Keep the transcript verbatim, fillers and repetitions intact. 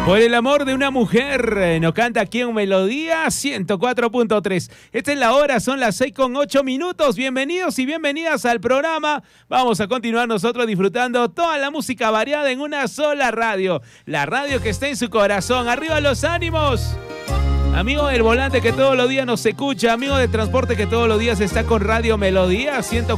Por el amor de una mujer, eh, nos canta aquí en Melodía ciento cuatro punto tres. Esta es la hora, son las seis con ocho minutos. Bienvenidos y bienvenidas al programa. Vamos a continuar nosotros disfrutando toda la música variada en una sola radio. La radio que está en su corazón. ¡Arriba los ánimos! Amigo del volante que todos los días nos escucha, amigo de transporte que todos los días está con Radio Melodía ciento